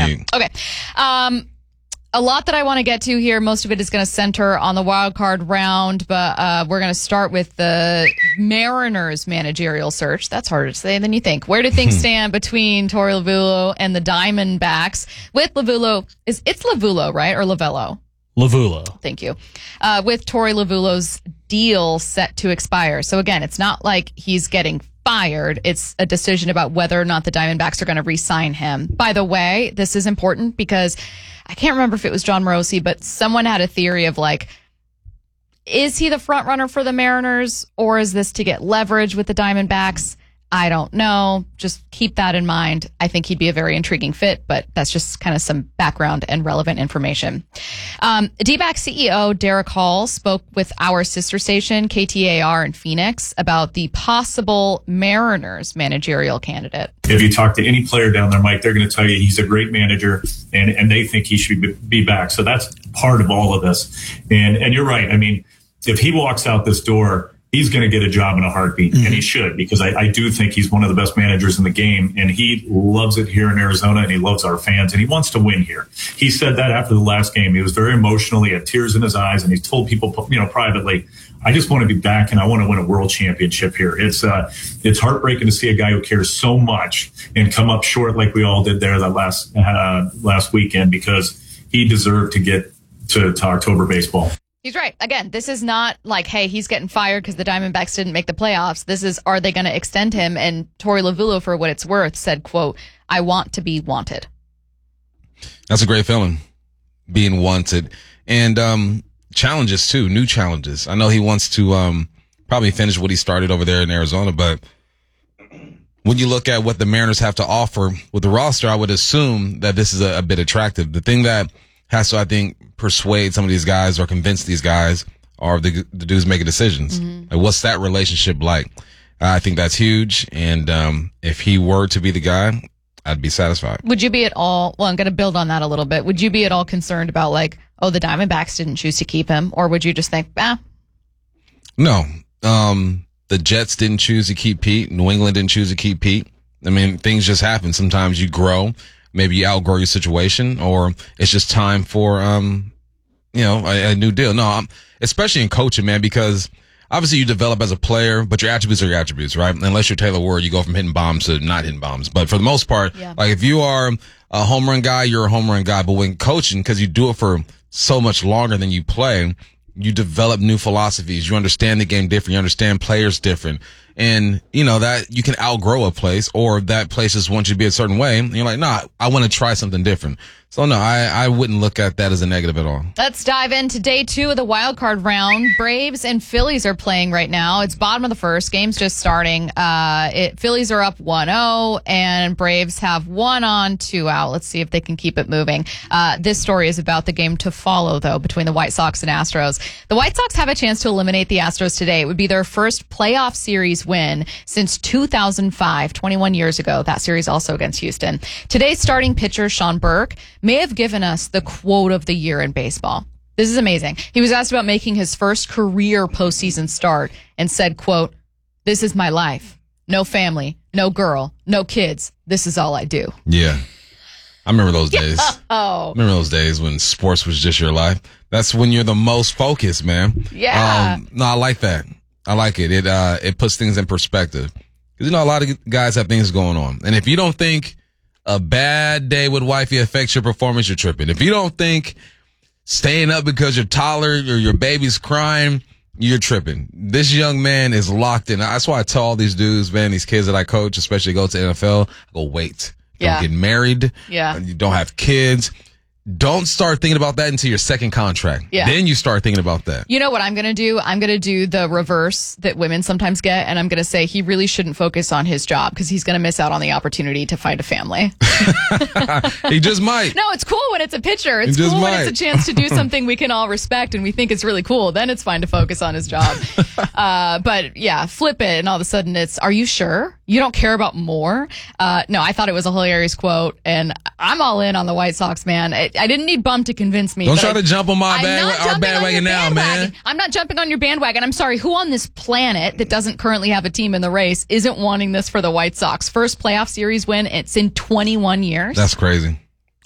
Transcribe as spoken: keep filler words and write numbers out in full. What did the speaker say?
need. Yeah. Okay. Um, a lot that I want to get to here. Most of it is going to center on the wild card round, but uh, we're going to start with the Mariners managerial search. That's harder to say than you think. Where do things stand between Torey Lovullo and the Diamondbacks? With Lovullo, is it's Lovullo, right? Or Lovello? Lovullo. Thank you. Uh, with Torey Lovullo's deal set to expire. So again, it's not like he's getting fired. It's a decision about whether or not the Diamondbacks are going to re-sign him. By the way, this is important because I can't remember if it was John Morosi, but someone had a theory of like, is he the front runner for the Mariners or is this to get leverage with the Diamondbacks? I don't know. Just keep that in mind. I think he'd be a very intriguing fit, but that's just kind of some background and relevant information. Um, D-backs C E O Derek Hall spoke with our sister station, K T A R in Phoenix, about the possible Mariners managerial candidate. If you talk to any player down there, Mike, they're going to tell you he's a great manager and, and they think he should be, be back. So that's part of all of this. And, and you're right. I mean, if he walks out this door, he's going to get a job in a heartbeat, mm-hmm. and he should, because I, I do think he's one of the best managers in the game, and he loves it here in Arizona, and he loves our fans, and he wants to win here. He said that after the last game. He was very emotional. He had tears in his eyes, and he told people, you know, privately, I just want to be back, and I want to win a world championship here. It's uh, it's heartbreaking to see a guy who cares so much and come up short like we all did there that last uh, last weekend, because he deserved to get to, to October baseball. He's right. Again, this is not like, hey, he's getting fired because the Diamondbacks didn't make the playoffs. This is, are they going to extend him? And Torey Lovullo, for what it's worth, said, quote, I want to be wanted. That's a great feeling, being wanted. And um, challenges, too, new challenges. I know he wants to um, probably finish what he started over there in Arizona, but when you look at what the Mariners have to offer with the roster, I would assume that this is a, a bit attractive. The thing that has to, I think, persuade some of these guys or convince these guys are the, the dudes making decisions. Mm-hmm. Like, what's that relationship like? Uh, I think that's huge. And um, if he were to be the guy, I'd be satisfied. Would you be at all, well, I'm going to build on that a little bit. Would you be at all concerned about like, oh, the Diamondbacks didn't choose to keep him? Or would you just think, ah? No. Um, the Jets didn't choose to keep Pete. New England didn't choose to keep Pete. I mean, things just happen. Sometimes you grow. Maybe you outgrow your situation, or it's just time for, um, you know, a, a new deal. No, I'm, especially in coaching, man, because obviously you develop as a player, but your attributes are your attributes, right? Unless you're Taylor Ward, you go from hitting bombs to not hitting bombs. But for the most part, yeah. like if you are a home run guy, you're a home run guy. But when coaching, because you do it for so much longer than you play, you develop new philosophies. You understand the game different. You understand players different. And, you know, that you can outgrow a place, or that place just wants you to be a certain way. And you're like, nah, I want to try something different. So, no, I, I wouldn't look at that as a negative at all. Let's dive into day two of the wild card round. Braves and Phillies are playing right now. It's bottom of the first. Game's just starting. Uh, it, Phillies are up one oh, and Braves have one on, two out. Let's see if they can keep it moving. Uh, this story is about the game to follow, though, between the White Sox and Astros. The White Sox have a chance to eliminate the Astros today. It would be their first playoff series win since two thousand five, twenty-one years ago. That series also against Houston. Today's starting pitcher, Sean Burke, may have given us the quote of the year in baseball. This is amazing. He was asked about making his first career postseason start and said, quote, this is my life. No family, no girl, no kids. This is all I do. Yeah. I remember those days. Oh, I remember those days when sports was just your life. That's when you're the most focused, man. Yeah. Um, no, I like that. I like it. It, uh, it puts things in perspective. Because, you know, a lot of guys have things going on. And if you don't think a bad day with wifey affects your performance, you're tripping. If you don't think staying up because you're tired or your baby's crying, you're tripping. This young man is locked in. That's why I tell all these dudes, man, these kids that I coach, especially go to the N F L, I go, wait. Don't yeah. get married. Yeah. You don't have kids. Don't start thinking about that until your second contract. Yeah. Then you start thinking about that. You know what I'm going to do? I'm going to do the reverse that women sometimes get, and I'm going to say he really shouldn't focus on his job because he's going to miss out on the opportunity to find a family. He just might. No, it's cool when it's a pitcher. It's cool might. when it's a chance to do something we can all respect and we think it's really cool. Then it's fine to focus on his job. uh, but yeah, flip it, and all of a sudden it's, are you sure? You don't care about more? Uh, no, I thought it was a hilarious quote, and I'm all in on the White Sox, man. I, I didn't need Bum to convince me. Don't try I, to jump on my I'm band, not our jumping bandwagon on your now, bandwagon. man. I'm not jumping on your bandwagon. I'm sorry. Who on this planet that doesn't currently have a team in the race isn't wanting this for the White Sox? First playoff series win. It's in twenty-one years. That's crazy.